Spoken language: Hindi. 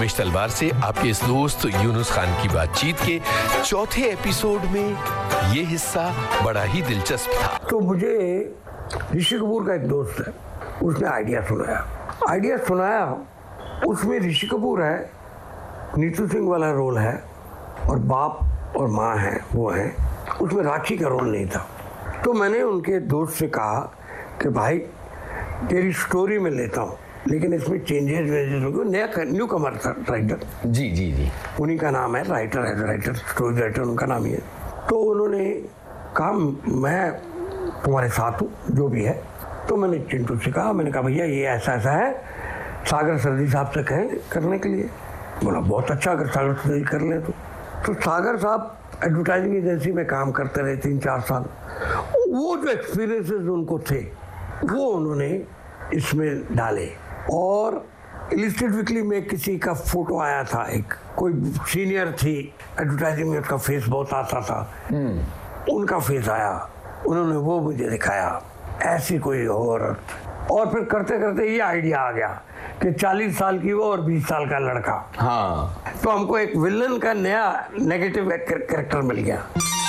रमेश तलवार से आपके इस दोस्त यूनुस खान की बातचीत के चौथे एपिसोड में ये हिस्सा बड़ा ही दिलचस्प था। तो मुझे ऋषि कपूर का एक दोस्त है, उसने आइडिया सुनाया। उसमें ऋषि कपूर है, नीतू सिंह वाला रोल है और बाप और माँ है, वो है। उसमें राखी का रोल नहीं था। तो मैंने उनके दोस्त से कहा कि भाई तेरी स्टोरी में लेता हूँ, लेकिन इसमें चेंजेस होंगे। नया न्यू कमर था राइटर, जी उन्हीं का नाम है, राइटर स्टोरी राइटर उनका नाम ही है। तो उन्होंने कहा मैं तुम्हारे साथ हूँ जो भी है। तो मैंने चिंटू से कहा, मैंने कहा भैया ये ऐसा है, सागर सर्दी साहब से कहें करने के लिए। बोला बहुत अच्छा, अगर सागर सर्दी कर लें तो सागर साहब एडवर्टाइजिंग एजेंसी में काम करते रहे 3-4 साल। वो जो एक्सपीरियंसेस उनको थे वो उन्होंने इसमें डाले। और इलिस्ट्रेट वीकली में किसी का फोटो आया था, एक कोई सीनियर थी एडवर्टाइजिंग में, उसका फेस बहुत आता था, उनका फेस आया, उन्होंने वो मुझे दिखाया, ऐसी कोई औरत। और फिर करते करते ये आइडिया आ गया कि 40 साल की वो और 20 साल का लड़का। हाँ, तो हमको एक विलन का नया नेगेटिव कैरेक्टर मिल गया।